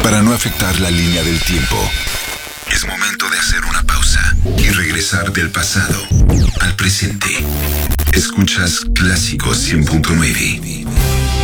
Para no afectar la línea del tiempo, es momento de hacer una pausa y regresar del pasado al presente. Escuchas Clásico 100.9.